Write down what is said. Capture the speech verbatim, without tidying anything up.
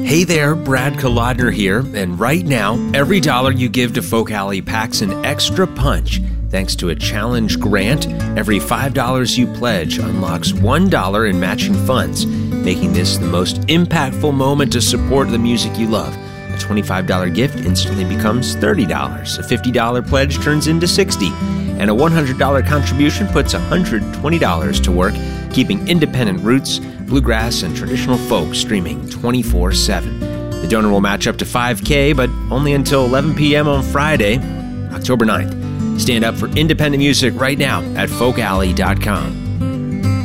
Hey there, Brad Kolodner here, and right now, every dollar you give to Folk Alley packs an extra punch. Thanks to a challenge grant, every five dollars you pledge unlocks one dollar in matching funds, making this the most impactful moment to support the music you love. A twenty-five dollars gift instantly becomes thirty dollars, a fifty dollars pledge turns into sixty dollars, and a one hundred dollars contribution puts one hundred twenty dollars to work, keeping independent roots, bluegrass, and traditional folk streaming twenty-four seven. The donor will match up to five K, but only until eleven p.m. on Friday, October ninth. Stand up for independent music right now at folk alley dot com.